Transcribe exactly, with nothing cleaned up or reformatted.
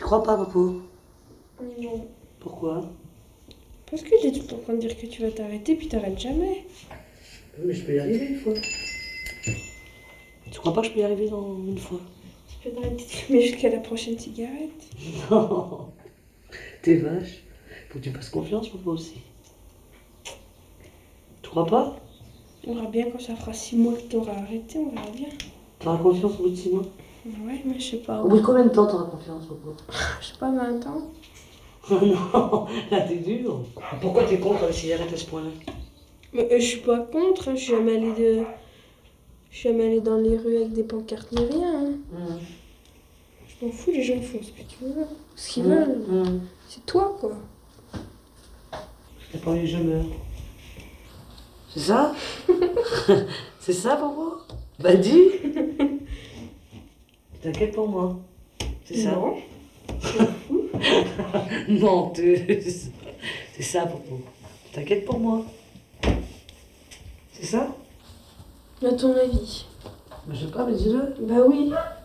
crois pas, Popo? Non. Pourquoi? Parce que t'es tout le temps en train de dire que tu vas t'arrêter, puis t'arrêtes jamais. Mais je peux y arriver une fois. Tu crois pas que je peux y arriver dans une fois? Tu peux t'arrêter de fumer jusqu'à la prochaine cigarette. Non. T'es vache. Faut que tu me fasses confiance, Popo, aussi. Tu crois pas? On verra bien quand ça fera six mois que t'auras arrêté, on verra bien. T'auras confiance au bout de six mois? Ouais, mais je sais pas. Au bout de combien de temps t'auras confiance, Popo? Je sais pas, vingt ans. Oh non, là t'es dur. Pourquoi t'es contre la cigarette à ce point-là? Mais euh, je suis pas contre, hein. Je suis jamais allée de... Je suis jamais allée dans les rues avec des pancartes ni rien. Hein. Mmh. Je m'en fous, les gens font ce que tu veux. Ce qu'ils Mmh. veulent. Mmh. C'est toi, quoi. T'as pas envie que je meure. C'est ça? C'est ça, Popo? Bah dis. T'inquiète pour moi. C'est ça? Non. Menteuse. C'est ça, Popo. T'inquiète pour moi. C'est ça? À ton avis? Bah, je sais pas, mais dis-le. Bah oui.